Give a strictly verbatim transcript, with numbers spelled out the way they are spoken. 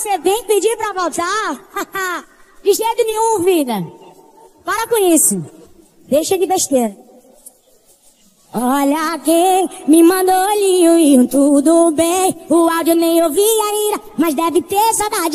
você vem pedir pra voltar? De jeito nenhum, vida. Para com isso. Deixa de besteira. Olha quem me mandou olhinho e um tudo bem. O áudio nem ouvi ainda, mas deve ter saudade.